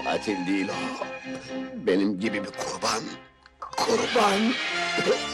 Katil değil o. Benim gibi bir kurban. Kurban!